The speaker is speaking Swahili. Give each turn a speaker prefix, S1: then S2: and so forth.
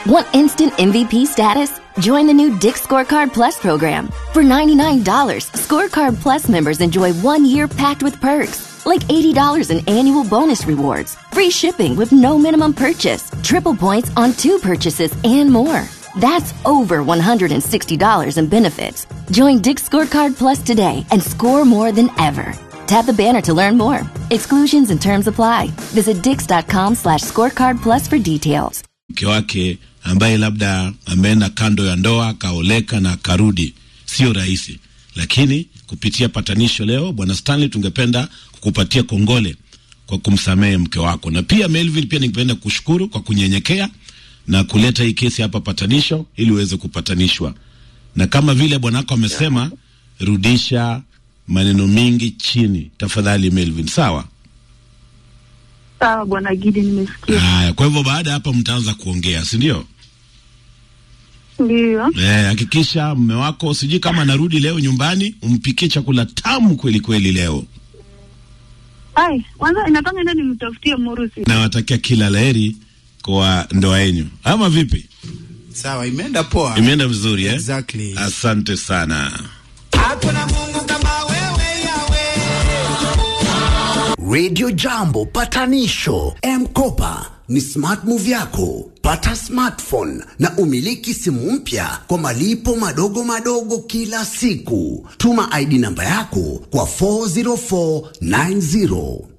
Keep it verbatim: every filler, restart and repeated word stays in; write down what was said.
S1: Want instant M V P status? Join the new Dick's Scorecard Plus program. For ninety-nine dollars, Scorecard Plus members enjoy one year packed with perks, like eighty dollars in annual bonus rewards, free shipping with no minimum purchase, triple points on two purchases, and more. That's over one hundred sixty dollars in benefits. Join Dick's Scorecard Plus today and score more than ever. Tap the banner to learn more. Exclusions and terms apply. Visit dix.com slash scorecard plus for details.
S2: Mke wake ambaye labda ameenda kando ya ndoa, kaoleka na karudi, sio rahisi. Lakini kupitia patanisho leo, Bwana Stanley, tungependa kukupatia kongole kwa kumsamehe mke wako. Na pia Melville, pia ningependa kushukuru kwa kunyenyekea na kuleta hii kesi hapa patanisho ili uweze kupatanishwa. Na kama vile bwanako amesema, rudisha maneno mingi chini tafadhali Melvin, sawa?
S3: Sawa Bwana Gidi, nimesikia.
S2: Haya, kwa hivyo baada hapa mtaanza kuongea, si ndio?
S3: Ndio.
S2: Eh, hakikisha mume wako siji kama anarudi leo nyumbani, umpikie chakula tamu kweli kweli leo.
S3: Ai, kwanza inataka nenda nimtafutie Murusi.
S2: Na watakia kila laheri kwa ndoa yenu. Ama vipi?
S4: Sawa, imeenda poa.
S2: Imeenda vizuri eh?
S4: Exactly.
S2: Asante sana.
S5: Hakuna Mungu kama wewe Yahweh.
S6: Radio Jambo patanisho. M-Kopa ni smart move yako. Pata smartphone na umiliki simu mpya kwa malipo madogo madogo kila siku. Tuma I D namba yako kwa four zero four nine zero.